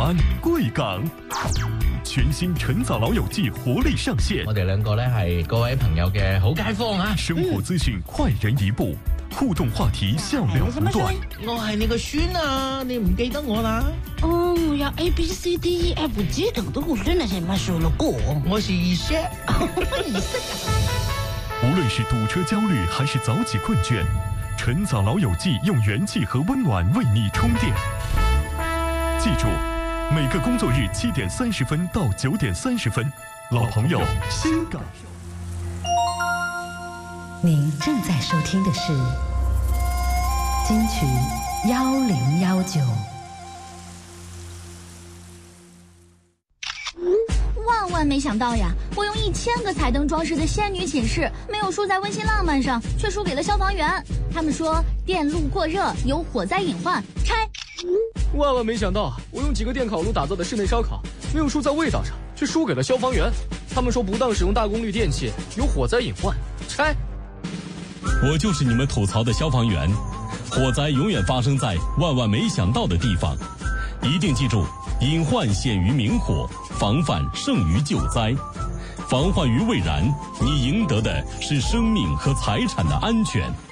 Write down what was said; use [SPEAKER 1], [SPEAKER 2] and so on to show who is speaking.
[SPEAKER 1] 安贵港。全新晨早老友記活力上線，
[SPEAKER 2] 我哋兩個咧係各位朋友嘅好街坊啊！
[SPEAKER 1] 生活資訊快人一步，互動話題笑料不斷。
[SPEAKER 2] 我係你個孫啊，你唔記得我啦？
[SPEAKER 3] 哦，我要 ABCDEF G 等的我真的是沒數了過。
[SPEAKER 2] 我是二姐。
[SPEAKER 1] 無論是堵車焦慮還是早起困倦，晨早老友記用元氣和溫暖為你充電。記住，每個工作日7點30分到9點30分，老朋友新感受。
[SPEAKER 4] 您正在收聽的是金曲1019。
[SPEAKER 5] 萬萬沒想到呀！我用1000個彩燈裝飾的仙女寢室，沒有輸在溫馨浪漫上，卻輸給了消防員。他們說電路過熱有火災隱患，拆。
[SPEAKER 6] 萬萬沒想到，我用幾個電烤爐打造的室內燒烤，沒有輸在味道上，卻輸給了消防員。他們說不當使用大功率電器有火災隱患，拆。
[SPEAKER 7] 我就是你們吐槽的消防員，火災永遠發生在萬萬沒想到的地方，一定記住，隱患顯於明火，防範勝於救災。防患於未然，你贏得的是生命和財產的安全。